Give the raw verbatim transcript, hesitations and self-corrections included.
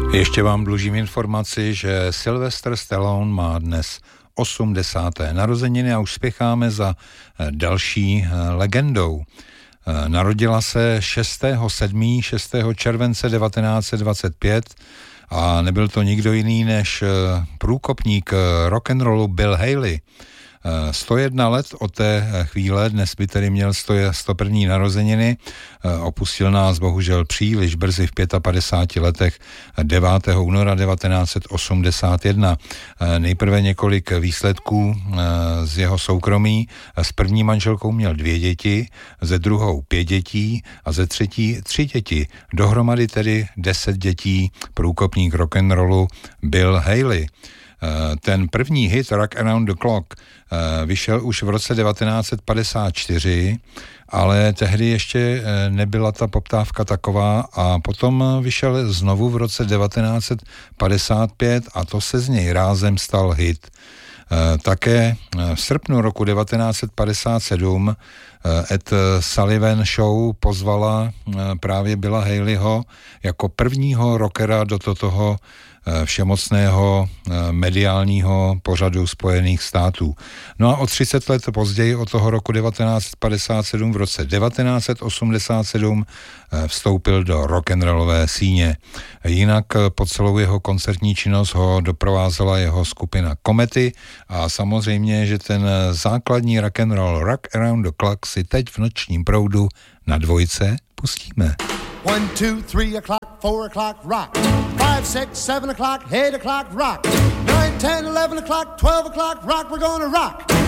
Ještě vám dlužím informaci, že Sylvester Stallone má dnes osmdesáté narozeniny a už spěcháme za další legendou. Narodila se šestého sedmého šestého července devatenáct set dvacet pět a nebyl to nikdo jiný než průkopník rock'n'rollu Bill Haley. sto jedna let od té chvíle, dnes by tedy měl sto první narozeniny, opustil nás bohužel příliš brzy v padesátých pěti letech devátého února devatenáct set osmdesát jedna. Nejprve několik výsledků z jeho soukromí. S první manželkou měl dvě děti, ze druhou pět dětí a ze třetí tři děti. Dohromady tedy deset dětí, průkopník rock'n'rollu Bill Haley. Ten první hit Rock Around the Clock vyšel už v roce devatenáct set padesát čtyři, ale tehdy ještě nebyla ta poptávka taková a potom vyšel znovu v roce devatenáct set padesát pět a to se z něj rázem stal hit. Také v srpnu roku devatenáct set padesát sedm Ed Sullivan Show pozvala právě Billa Haleyho jako prvního rockera do toho všemocného mediálního pořadu Spojených států. No a o třicet let později, od toho roku devatenáct set padesát sedm, v roce devatenáct set osmdesát sedm vstoupil do rock'n'rollové síně. Jinak po celou jeho koncertní činnost ho doprovázela jeho skupina Komety a samozřejmě, že ten základní rock'n'roll Rock Around the Clock si teď v nočním proudu na dvojce pustíme. One, two, three o'clock, four o'clock, rock. Five, six, seven o'clock, eight o'clock, rock. Nine, ten, eleven o'clock, twelve o'clock, rock. We're gonna rock